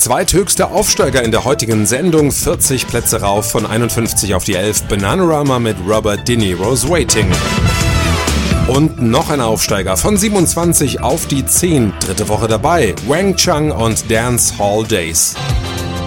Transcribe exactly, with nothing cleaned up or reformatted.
Zweithöchster Aufsteiger in der heutigen Sendung, vierzig Plätze rauf von einundfünfzig auf die elf, Bananarama mit Robert De Niro's Waiting. Und noch ein Aufsteiger von siebenundzwanzig auf die zehn, dritte Woche dabei, Wang Chung und Dance Hall Days.